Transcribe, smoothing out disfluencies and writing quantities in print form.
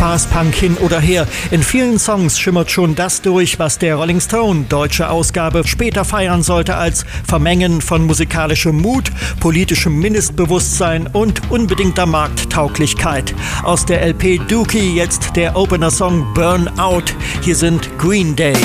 Spaßpunk hin oder her. In vielen Songs schimmert schon das durch, was der Rolling Stone deutsche Ausgabe später feiern sollte als Vermengen von musikalischem Mut, politischem Mindestbewusstsein und unbedingter Markttauglichkeit. Aus der LP Dookie jetzt der Opener-Song Burn Out. Hier sind Green Day.